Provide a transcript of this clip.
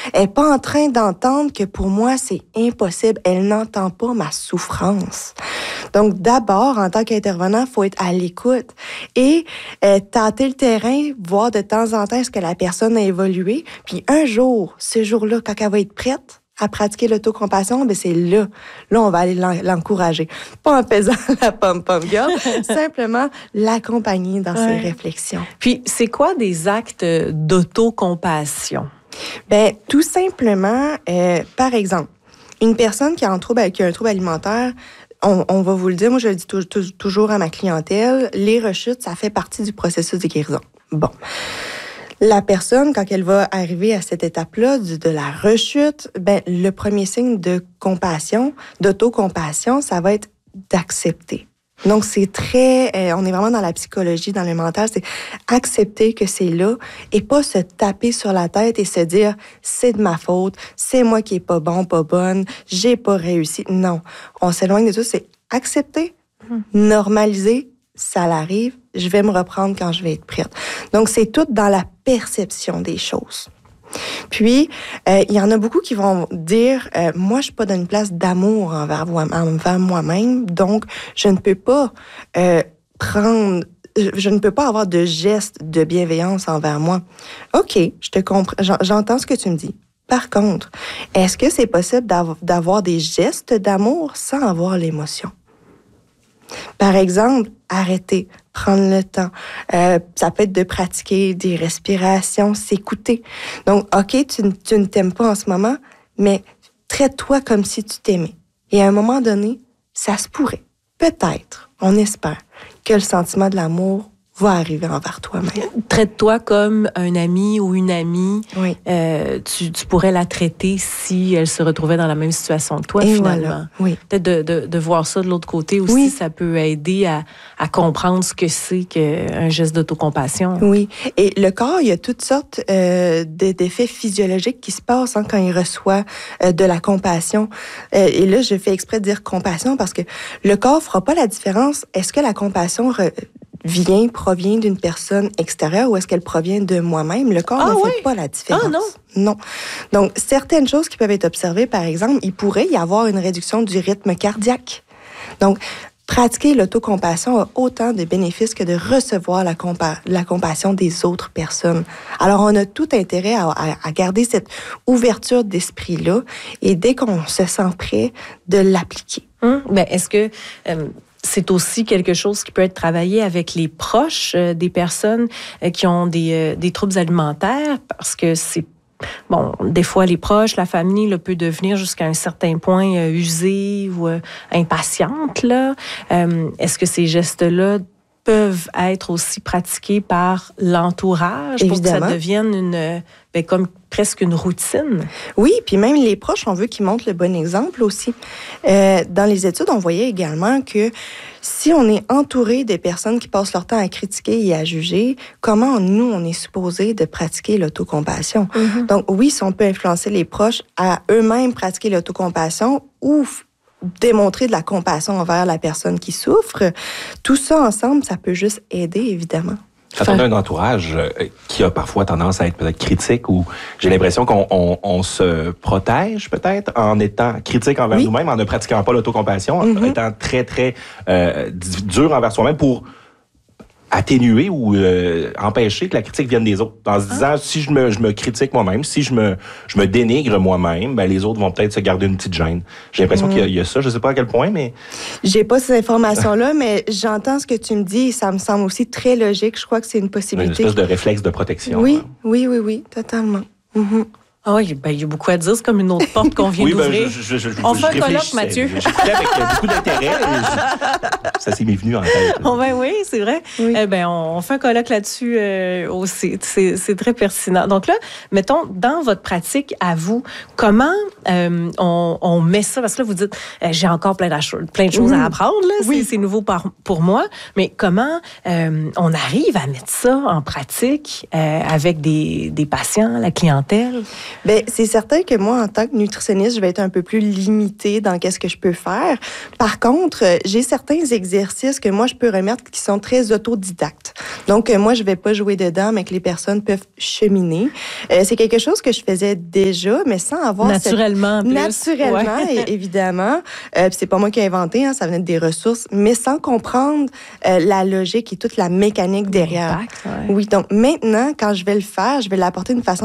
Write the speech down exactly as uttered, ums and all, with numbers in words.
Elle n'est pas en train d'entendre que pour moi, c'est impossible. Elle n'entend pas ma souffrance. Donc, d'abord, en tant qu'intervenant, il faut être à l'écoute et euh, tâter le terrain, voir de temps en temps est-ce que la personne a évolué. Puis un jour, ce jour-là, quand elle va être prête à pratiquer l'autocompassion, ben c'est là. Là, on va aller l'encourager. Pas en pesant la pom-pom girl, simplement l'accompagner dans ouais. ses réflexions. Puis, c'est quoi des actes d'autocompassion? Ben, tout simplement, euh, par exemple, une personne qui a un trouble, qui a un trouble alimentaire, on, on va vous le dire, moi je le dis tou- tou- toujours à ma clientèle, les rechutes, ça fait partie du processus de guérison. Bon. La personne, quand elle va arriver à cette étape-là du, de la rechute, ben, le premier signe de compassion, d'autocompassion, ça va être d'accepter. Donc, c'est très... Euh, on est vraiment dans la psychologie, dans le mental, c'est accepter que c'est là et pas se taper sur la tête et se dire « c'est de ma faute, c'est moi qui est pas bon, pas bonne, j'ai pas réussi ». Non, on s'éloigne de tout, c'est accepter, mmh. normaliser, ça l'arrive, je vais me reprendre quand je vais être prête. Donc, c'est tout dans la perception des choses. Puis, euh, il y en a beaucoup qui vont dire euh, « moi, je suis pas dans une place d'amour envers, envers moi-même, donc je ne peux pas euh, prendre... je ne peux pas avoir de gestes de bienveillance envers moi. » OK, je te comprends, j'entends ce que tu me dis. Par contre, est-ce que c'est possible d'avoir, d'avoir des gestes d'amour sans avoir l'émotion? Par exemple, arrêter, prendre le temps. Euh, ça peut être de pratiquer des respirations, s'écouter. Donc, OK, tu, tu ne t'aimes pas en ce moment, mais traite-toi comme si tu t'aimais. Et à un moment donné, ça se pourrait, peut-être, on espère, que le sentiment de l'amour va arriver envers toi-même. Traite-toi comme un ami ou une amie. Oui. Euh, tu, tu pourrais la traiter si elle se retrouvait dans la même situation que toi, et finalement. Voilà. Oui. Peut-être de, de, de voir ça de l'autre côté aussi, oui. ça peut aider à, à comprendre ce que c'est qu'un geste d'autocompassion. Oui. Et le corps, il y a toutes sortes euh, d'effets physiologiques qui se passent hein, quand il reçoit euh, de la compassion. Euh, et là, je fais exprès de dire compassion parce que le corps ne fera pas la différence. Est-ce que la compassion... Re- vient, provient d'une personne extérieure ou est-ce qu'elle provient de moi-même? Le corps ah, ne oui. fait pas la différence. Ah non? Non. Donc, certaines choses qui peuvent être observées, par exemple, il pourrait y avoir une réduction du rythme cardiaque. Donc, pratiquer l'autocompassion a autant de bénéfices que de recevoir la, compa- la compassion des autres personnes. Alors, on a tout intérêt à, à, à garder cette ouverture d'esprit-là et dès qu'on se sent prêt, de l'appliquer. Hum, ben, est-ce que... Euh... c'est aussi quelque chose qui peut être travaillé avec les proches euh, des personnes euh, qui ont des, euh, des troubles alimentaires, parce que c'est, bon, des fois, les proches, la famille, là, peut devenir jusqu'à un certain point euh, usée ou euh, impatiente, là. Euh, est-ce que ces gestes-là peuvent être aussi pratiqués par l'entourage Évidemment. Pour que ça devienne une, ben, comme presque une routine? Oui, puis même les proches, on veut qu'ils montrent le bon exemple aussi. Euh, dans les études, on voyait également que si on est entouré des personnes qui passent leur temps à critiquer et à juger, comment nous, on est supposé de pratiquer l'autocompassion? Mm-hmm. Donc oui, si on peut influencer les proches à eux-mêmes pratiquer l'autocompassion ou démontrer de la compassion envers la personne qui souffre, tout ça ensemble, ça peut juste aider, évidemment. Quand on a un entourage qui a parfois tendance à être peut-être critique ou j'ai l'impression qu'on on, on se protège peut-être en étant critique envers oui. nous-mêmes, en ne pratiquant pas l'autocompassion, mm-hmm. en étant très, très euh, dur envers soi-même pour atténuer ou euh, empêcher que la critique vienne des autres. En se disant, ah. si je me, je me critique moi-même, si je me, je me dénigre moi-même, ben les autres vont peut-être se garder une petite gêne. J'ai l'impression mmh. qu'il y a, il y a ça, je ne sais pas à quel point, mais... J'ai pas ces informations-là, mais j'entends ce que tu me dis et ça me semble aussi très logique. Je crois que c'est une possibilité. Une espèce de réflexe de protection. Oui, hein. oui, oui, oui, totalement. Mmh. Ah oui, ben, il y a beaucoup à dire. C'est comme une autre porte qu'on vient oui, d'ouvrir. Ben, je, je, je, on je, fait je un colloque, Mathieu. J'écoutais avec beaucoup d'intérêt. Je, ça s'est mis venu en tête. Oh, ben oui, c'est vrai. Oui. Eh ben, on, on fait un colloque là-dessus euh, aussi. C'est, c'est très pertinent. Donc là, mettons, dans votre pratique à vous, comment euh, on, on met ça? Parce que là, vous dites, euh, j'ai encore plein de, plein de choses mmh. à apprendre. Là. Oui. C'est, c'est nouveau par, pour moi. Mais comment euh, on arrive à mettre ça en pratique euh, avec des, des patients, la clientèle? Bien, c'est certain que moi, en tant que nutritionniste, je vais être un peu plus limitée dans qu'est-ce que je peux faire. Par contre, j'ai certains exercices que moi, je peux remettre qui sont très autodidactes. Donc, moi, je vais pas jouer dedans, mais que les personnes peuvent cheminer. Euh, c'est quelque chose que je faisais déjà, mais sans avoir... Naturellement, cette... plus. Naturellement, ouais. évidemment. Euh, c'est pas moi qui ai inventé, hein, ça venait des ressources, mais sans comprendre euh, la logique et toute la mécanique derrière. Impact, ouais. Oui, donc maintenant, quand je vais le faire, je vais l'apporter d'une façon